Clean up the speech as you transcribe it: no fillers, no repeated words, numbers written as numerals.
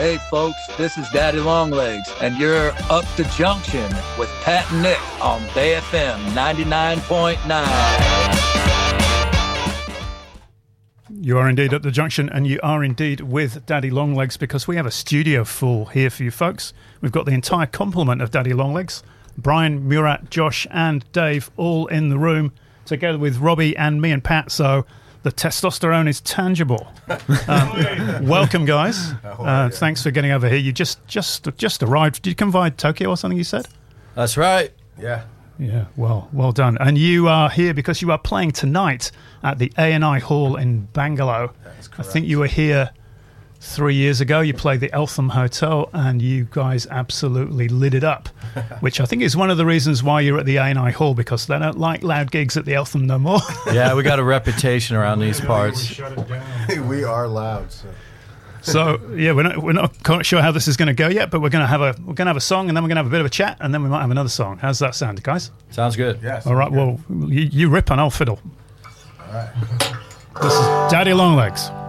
Hey folks, this is Daddy Longlegs, and you're up the junction with Pat and Nick on Bay FM 99.9. You are indeed at the junction, and you are indeed with Daddy Longlegs, because we have a studio full here for you folks. We've got the entire complement of Daddy Longlegs, Brian, Murat, Josh, and Dave, all in the room, together with Robbie and me and Pat, so the testosterone is tangible. Welcome, guys. Thanks for getting over here. You just arrived. Did you come via Tokyo or something, you said? That's right. Yeah, well done. And you are here because you are playing tonight at the A&I Hall in Bangalore. That's correct. I think you were here 3 years ago. You played the Eltham Hotel, and you guys absolutely lit it up, which I think is one of the reasons why you're at the A&I Hall, because they don't like loud gigs at the Eltham no more. Yeah, we got a reputation around these parts. We are loud. So yeah, we're not quite sure how this is going to go yet, but we're going to have a song, and then we're going to have a bit of a chat, and then we might have another song. How's that sound, guys? Sounds good. Yes. All right. Well, you rip and I'll fiddle. All right. This is Daddy Longlegs.